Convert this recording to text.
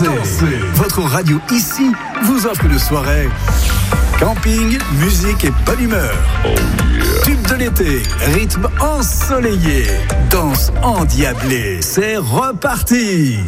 Votre radio ici vous offre une soirée. Camping, musique et bonne humeur. Tube de l'été, rythme ensoleillé, danse endiablée. C'est reparti.